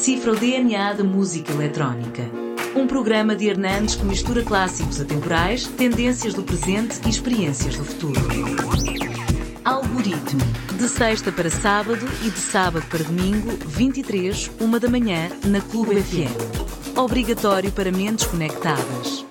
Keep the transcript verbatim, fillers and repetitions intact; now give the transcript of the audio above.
decifra o D N A da música eletrónica. Um programa de Hernandes que mistura clássicos atemporais, tendências do presente e experiências do futuro. Algoritmo, de sexta para sábado e de sábado para domingo, vinte e três, uma da manhã, na Clube F M. Obrigatório para mentes conectadas.